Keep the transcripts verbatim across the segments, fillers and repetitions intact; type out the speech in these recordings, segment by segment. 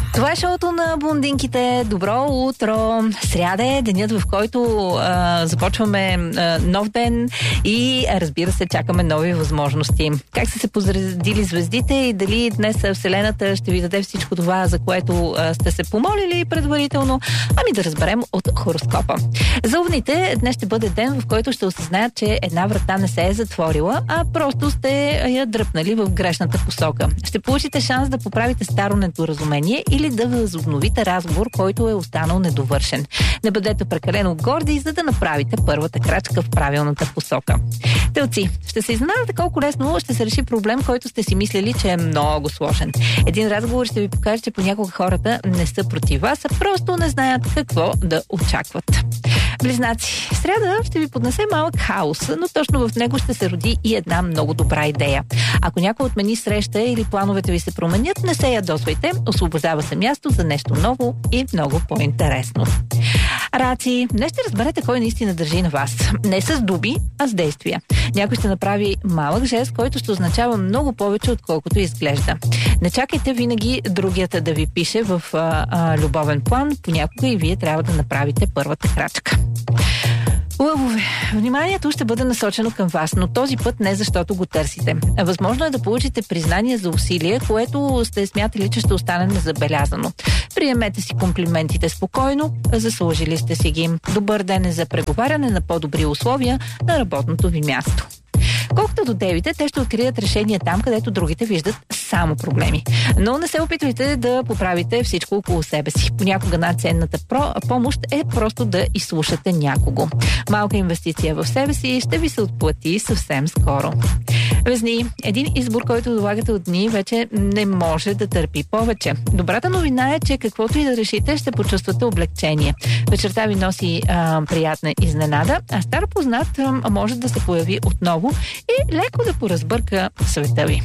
Това е шоуто на блондинките. Добро утро! Сряда е денят, в който а, започваме а, нов ден и, разбира се, чакаме нови възможности. Как са се позредили звездите и дали днес Вселената ще ви даде всичко това, за което а, сте се помолили предварително? Ами да разберем от хороскопа. За овните днес ще бъде ден, в който ще осъзнаят, че една врата не се е затворила, а просто сте я дръпнали в грешната посока. Ще получите шанс да поправите старо недоразумение или да възобновите разговор, който е останал недовършен. Не бъдете прекалено горди, за да направите първата крачка в правилната посока. Телци, ще се изненадате колко лесно ще се реши проблем, който сте си мислили, че е много сложен. Един разговор ще ви покаже, че понякога хората не са против вас, а просто не знаят какво да очакват. Близнаци, сряда ще ви поднесе малък хаос, но точно в него ще се роди и една много добра идея. Ако някой отмени среща или плановете ви се променят, не се ядосвайте, освобождава се място за нещо ново и много по-интересно. Раци, днес ще разберете кой наистина държи на вас. Не с дуби, а с действия. Някой ще направи малък жест, който ще означава много повече, отколкото изглежда. Не чакайте винаги другият да ви пише в а, а, любовен план. Понякога и вие трябва да направите първата крачка. Лъвове, вниманието ще бъде насочено към вас, но този път не защото го търсите. Възможно е да получите признание за усилие, което сте смятали, че ще остане незабелязано. Приемете си комплиментите спокойно, заслужили сте си ги. Добър ден е за преговаряне на по-добри условия на работното ви място. Колкото до девите, те ще открият решения там, където другите виждат само проблеми. Но не се опитвайте да поправите всичко около себе си. Понякога най-ценната помощ е просто да изслушате някого. Малка инвестиция в себе си ще ви се отплати съвсем скоро. Везни, един избор, който долагате от дни, вече не може да търпи повече. Добрата новина е, че каквото и да решите, ще почувствате облегчение. Вечерта ви носи а, приятна изненада, а стар познат а, може да се появи отново и леко да поразбърка света ви.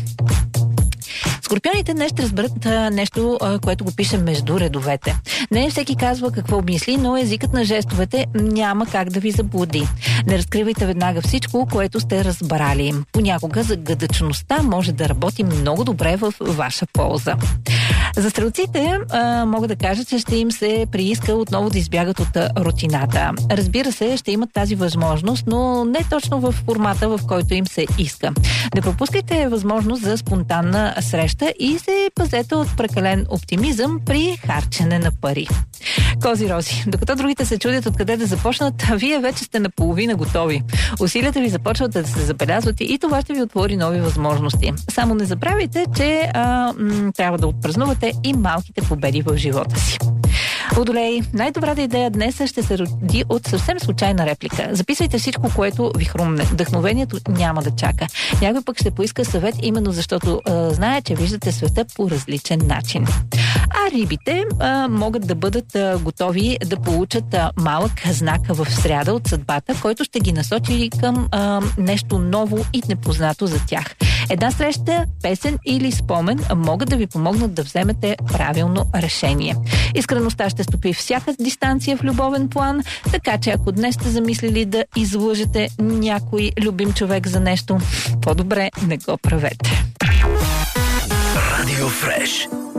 Скорпионите днес ще разберат а, нещо, а, което го пише между редовете. Не всеки казва какво мисли, но езикът на жестовете няма как да ви заблуди. Не разкривайте веднага всичко, което сте разбрали. Понякога загадъчността може да работи много добре в ваша полза. За стрелците а, мога да кажа, че ще им се прииска отново да избягат от а, рутината. Разбира се, ще имат тази възможност, но не точно в формата, в който им се иска. Не пропускайте възможност за спонтанна среща и се пазете от прекален оптимизъм при харчене на пари. Кози-рози, докато другите се чудят откъде да започнат, вие вече сте наполовина готови. Усилията ви започват да се забелязват и това ще ви отвори нови възможности. Само не забравяйте, че а, м- трябва да отпразнувате и малките победи в живота си. Водолей, най-добрата идея днес ще се роди от съвсем случайна реплика. Записвайте всичко, което ви хрумне. Вдъхновението няма да чака. Някой пък ще поиска съвет, именно защото а, знае, че виждате света по различен начин. А рибите а, могат да бъдат а, готови да получат а, малък знак в сряда от съдбата, който ще ги насочи към а, нещо ново и непознато за тях. Една среща, песен или спомен могат да ви помогнат да вземете правилно решение. Искреността ще стопи всяка дистанция в любовен план, така че ако днес сте замислили да излъжете някой любим човек за нещо, по-добре не го правете. Радио Фреш.